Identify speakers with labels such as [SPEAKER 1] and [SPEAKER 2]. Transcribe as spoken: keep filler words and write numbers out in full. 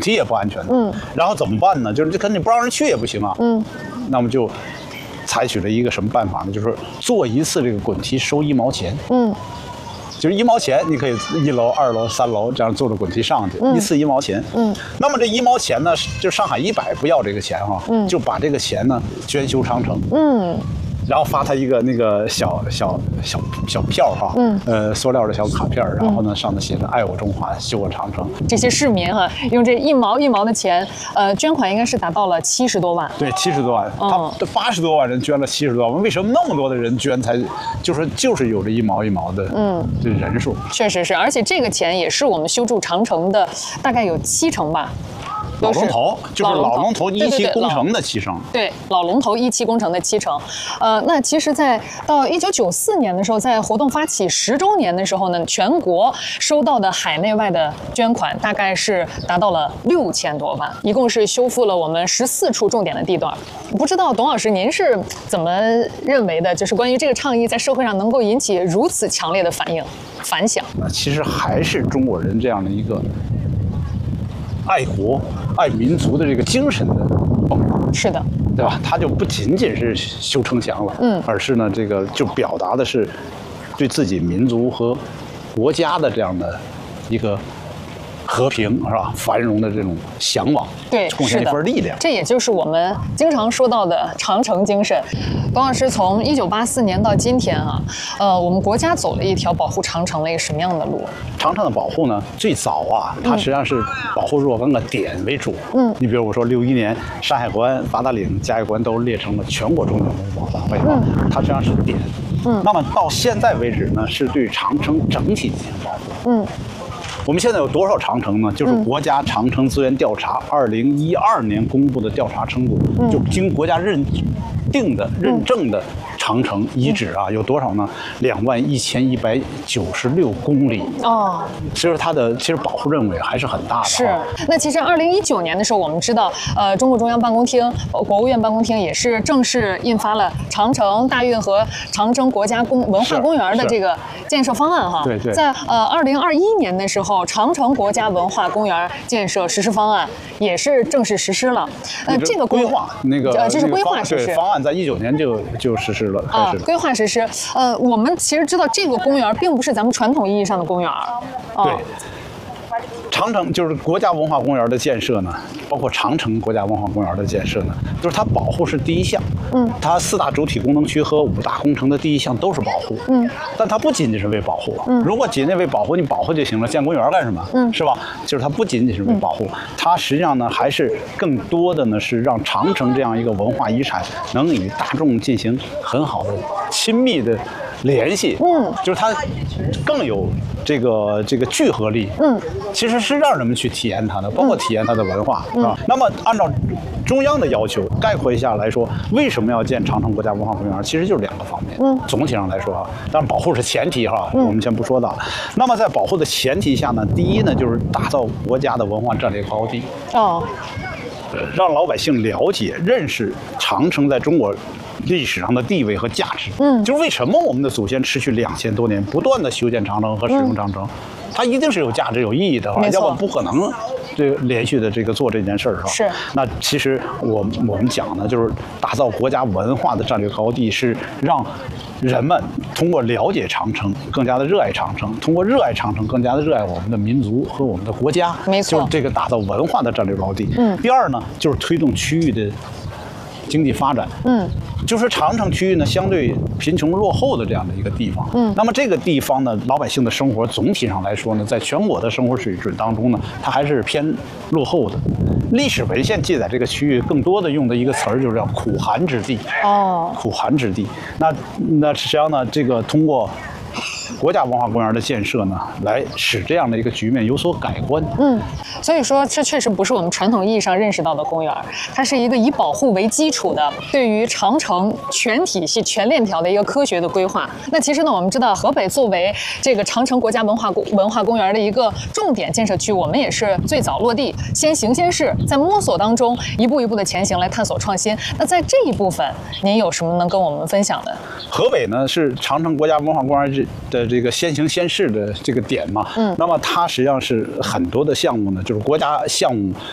[SPEAKER 1] 梯也不安全的。
[SPEAKER 2] 嗯，
[SPEAKER 1] 然后怎么办呢？就是这肯定不让人去也不行啊。
[SPEAKER 2] 嗯，
[SPEAKER 1] 那么就采取了一个什么办法呢？就是坐一次这个滚梯收一毛钱。
[SPEAKER 2] 嗯。
[SPEAKER 1] 就是一毛钱，你可以一楼、二楼、三楼这样坐着滚梯上去，嗯、一次一毛钱。嗯，那么这一毛钱呢，就上海一百不要这个钱哈，嗯，就把这个钱呢捐修长城。嗯。然后发他一个那个小小小小票哈，嗯，呃，塑料的小卡片，然后呢上头写着“爱我中华，修我长城”。
[SPEAKER 2] 这些市民哈、啊，用这一毛一毛的钱，呃，捐款应该是达到了七十多万。
[SPEAKER 1] 对，七十多万，
[SPEAKER 2] 嗯、
[SPEAKER 1] 他八十多万人捐了七十多万，为什么那么多的人捐才就是就是有这一毛一毛的嗯这人数？
[SPEAKER 2] 确实是，而且这个钱也是我们修筑长城的大概有七成吧。
[SPEAKER 1] 老龙头就是老龙头一期工程的七成，
[SPEAKER 2] 对，老龙头一期工程的七成。呃，那其实，在到一九九四年的时候，在活动发起十周年的时候呢，全国收到的海内外的捐款大概是达到了六千多万，一共是修复了我们十四处重点的地段。不知道董老师您是怎么认为的？就是关于这个倡议在社会上能够引起如此强烈的反应反响？
[SPEAKER 1] 那其实还是中国人这样的一个爱国、爱民族的这个精神的迸发，
[SPEAKER 2] 是的，
[SPEAKER 1] 对吧？它就不仅仅是修城墙了，嗯，而是呢，这个就表达的是对自己民族和国家的这样的一个和平是吧？繁荣的这种向往，
[SPEAKER 2] 对，
[SPEAKER 1] 贡献一份力量。
[SPEAKER 2] 这也就是我们经常说到的长城精神。董老师，从一九八四年到今天啊，呃，我们国家走了一条保护长城的一个什么样的路？
[SPEAKER 1] 长城的保护呢，最早啊，它实际上是保护若干个点为主。嗯，你比如我说六一年，山海关、八达岭、嘉峪关都列成了全国重点文物保护单位啊，它实际上是点。嗯，那么到现在为止呢，是对长城整体进行保护。嗯。我们现在有多少长城呢？就是国家长城资源调查二零一二年公布的调查程度，嗯、就经国家认定的、认证的长城遗址啊，有多少呢？两万一千一百九十六公里哦。所以说它的其实保护任务也还是很大的。
[SPEAKER 2] 是。那其实二零一九年的时候，我们知道，呃，中共中央办公厅、国务院办公厅也是正式印发了长城大运河长征国家公文化公园的这个建设方案哈。
[SPEAKER 1] 对对。
[SPEAKER 2] 在呃二零二一年的时候。长城国家文化公园建设实施方案也是正式实施了。
[SPEAKER 1] 呃，这个规划那个
[SPEAKER 2] 呃，这是规划实施。
[SPEAKER 1] 对，方案在一九年就就实施了，开始了。
[SPEAKER 2] 规划实施。呃，我们其实知道这个公园并不是咱们传统意义上的公园。
[SPEAKER 1] 对。长城就是国家文化公园的建设呢，包括长城国家文化公园的建设呢，就是它保护是第一项。嗯，它四大主体功能区和五大工程的第一项都是保护。嗯，但它不仅仅是为保护。嗯，如果仅仅为保护，你保护就行了，建公园干什么？嗯，是吧？就是它不仅仅是为保护，它实际上呢，还是更多的呢是让长城这样一个文化遗产能与大众进行很好的亲密的联系。嗯，就是它更有这个这个聚合力。嗯，其实是让人们去体验它的，包括体验它的文化啊。那么按照中央的要求，概括一下来说，为什么要建长城国家文化公园？其实就是两个方面。嗯，总体上来说啊，当然保护是前提哈，我们先不说到。那么在保护的前提下呢，第一呢就是打造国家的文化战略高地。哦。让老百姓了解、认识长城在中国历史上的地位和价值。嗯，就是为什么我们的祖先持续两千多年不断的修建长城和使用长城，嗯、它一定是有价值、有意义的，要不然不可能这个连续的这个做这件事儿，是吧？
[SPEAKER 2] 是。
[SPEAKER 1] 那其实我我们讲呢，就是打造国家文化的战略高地，是让人们通过了解长城，更加的热爱长城；通过热爱长城，更加的热爱我们的民族和我们的国家。
[SPEAKER 2] 没错，
[SPEAKER 1] 就是这个打造文化的战略高地。嗯。第二呢，就是推动区域的经济发展。嗯。就是长城区域呢，相对贫穷落后的这样的一个地方。嗯。那么这个地方呢，老百姓的生活总体上来说呢，在全国的生活水准当中呢，它还是偏落后的。历史文献记载这个区域更多的用的一个词儿就是叫苦寒之地。哦。苦寒之地。那那实际上呢，这个通过国家文化公园的建设呢，来使这样的一个局面有所改观。嗯，
[SPEAKER 2] 所以说这确实不是我们传统意义上认识到的公园，它是一个以保护为基础的，对于长城全体系、全链条的一个科学的规划。那其实呢，我们知道河北作为这个长城国家文化文化公园的一个重点建设区，我们也是最早落地，先行先试，在摸索当中一步一步的前行来探索创新。那在这一部分，您有什么能跟我们分享的？
[SPEAKER 1] 河北呢是长城国家文化公园的这个先行先试的这个点嘛，嗯，那么它实际上是很多的项目呢，就是国家项目